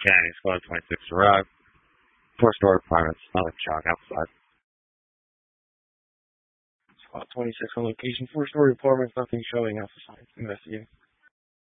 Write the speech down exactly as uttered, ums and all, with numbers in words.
County, Squad twenty-six arrived. Four-story apartments, nothing showing outside. Squad twenty-six on location, four-story apartments, nothing showing outside. Investigating.